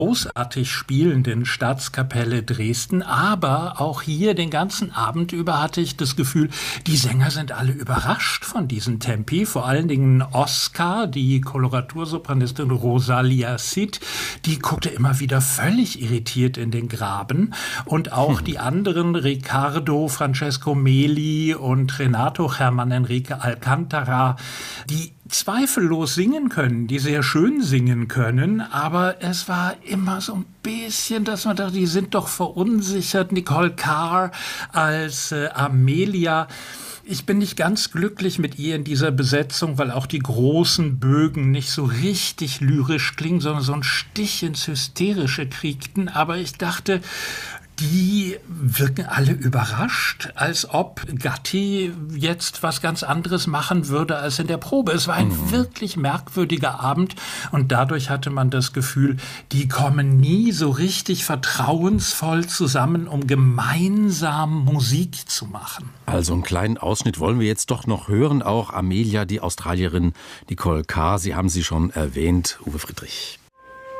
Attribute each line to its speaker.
Speaker 1: großartig spielenden Staatskapelle Dresden, aber auch hier den ganzen Abend über hatte ich das Gefühl, die Sänger sind alle überrascht von diesen Tempi, vor allen Dingen Oskar, die Koloratursopranistin Rosalia Cid, die guckte immer wieder völlig irritiert in den Graben und auch die anderen, Riccardo, Francesco Meli und Renato Germán Enrique Alcántara, die zweifellos singen können, die sehr schön singen können, aber es war immer so ein bisschen, dass man dachte, die sind doch verunsichert. Nicole Carr als Amelia. Ich bin nicht ganz glücklich mit ihr in dieser Besetzung, weil auch die großen Bögen nicht so richtig lyrisch klingen, sondern so einen Stich ins Hysterische kriegten. Aber ich dachte, die wirken alle überrascht, als ob Gatti jetzt was ganz anderes machen würde als in der Probe. Es war ein wirklich merkwürdiger Abend und dadurch hatte man das Gefühl, die kommen nie so richtig vertrauensvoll zusammen, um gemeinsam Musik zu machen.
Speaker 2: Also einen kleinen Ausschnitt wollen wir jetzt doch noch hören. Auch Amelia, die Australierin Nicole Carr, Sie haben sie schon erwähnt, Uwe Friedrich.